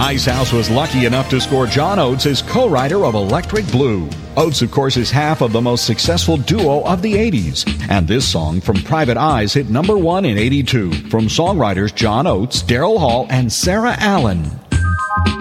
Icehouse was lucky enough to score John Oates as co-writer of Electric Blue. Oates, of course, is half of the most successful duo of the 80s. And this song from Private Eyes hit number 1 in '82 from songwriters John Oates, Daryl Hall, and Sarah Allen.